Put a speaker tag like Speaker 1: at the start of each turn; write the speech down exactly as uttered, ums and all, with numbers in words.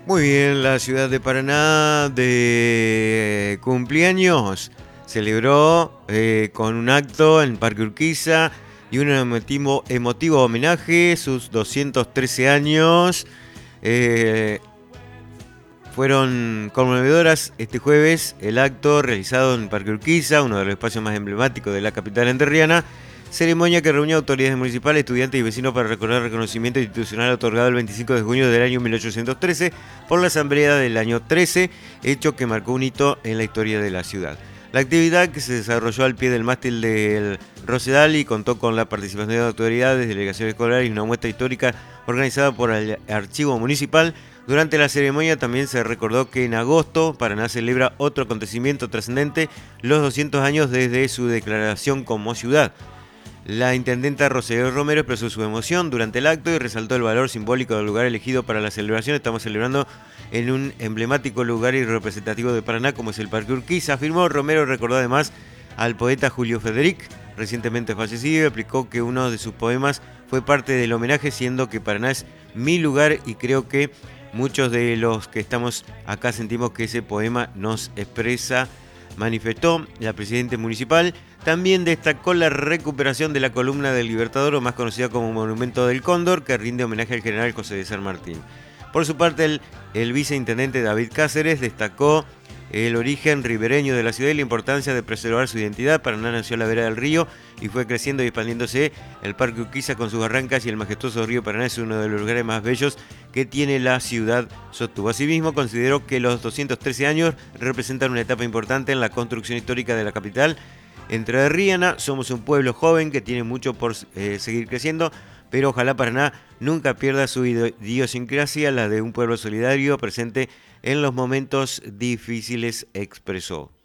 Speaker 1: Muy bien, la ciudad de Paraná de cumpleaños celebró eh, con un acto en Parque Urquiza y un emotivo, emotivo homenaje, sus doscientos trece años. Eh, Fueron conmovedoras este jueves el acto realizado en Parque Urquiza, uno de los espacios más emblemáticos de la capital entrerriana. Ceremonia que reunió autoridades municipales, estudiantes y vecinos para recordar el reconocimiento institucional otorgado el veinticinco de junio del año mil ochocientos trece por la Asamblea del año trece, hecho que marcó un hito en la historia de la ciudad. La actividad, que se desarrolló al pie del mástil del Rosedal y contó con la participación de autoridades, delegaciones escolares y una muestra histórica organizada por el Archivo Municipal. Durante la ceremonia también se recordó que en agosto Paraná celebra otro acontecimiento trascendente, los doscientos años desde su declaración como ciudad. La intendenta Rocío Romero expresó su emoción durante el acto y resaltó el valor simbólico del lugar elegido para la celebración. Estamos celebrando en un emblemático lugar y representativo de Paraná como es el Parque Urquiza, afirmó. Romero recordó además al poeta Julio Federic, recientemente fallecido, y explicó que uno de sus poemas fue parte del homenaje, siendo que Paraná es mi lugar y creo que muchos de los que estamos acá sentimos que ese poema nos expresa, manifestó la presidenta municipal. También destacó la recuperación de la columna del Libertador, o más conocida como Monumento del Cóndor, que rinde homenaje al general José de San Martín. Por su parte, el, el viceintendente David Cáceres destacó el origen ribereño de la ciudad y la importancia de preservar su identidad. Paraná nació a la vera del río y fue creciendo y expandiéndose. El Parque Urquiza, con sus barrancas y el majestuoso río Paraná, es uno de los lugares más bellos que tiene la ciudad, sostuvo. Asimismo, consideró que los doscientos trece años representan una etapa importante en la construcción histórica de la capital entrerriana. Somos un pueblo joven que tiene mucho por eh, seguir creciendo, pero ojalá Paraná nunca pierda su idiosincrasia, la de un pueblo solidario presente en los momentos difíciles, expresó.